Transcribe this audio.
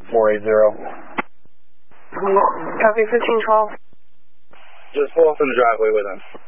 480. Copy 1512. Just pull off in the driveway with him.